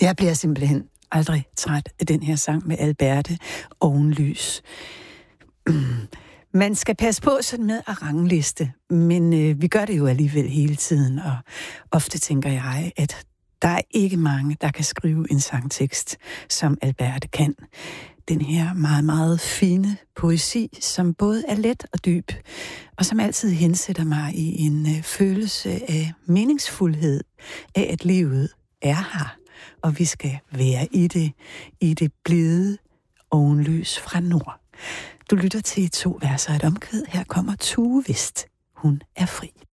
Jeg bliver simpelthen aldrig træt af den her sang med Alberte Ovenlys. Man skal passe på sådan med at rangliste, men vi gør det jo alligevel hele tiden, og ofte tænker jeg, at der er ikke mange, der kan skrive en sangtekst, som Alberte kan. Den her meget, meget fine poesi, som både er let og dyb, og som altid hensætter mig i en følelse af meningsfuldhed, af at livet er her, og vi skal være i det blide ovenlys fra nord. Du lytter til 2 verser et omkvæd. Her kommer Tue Vist. Hun er fri.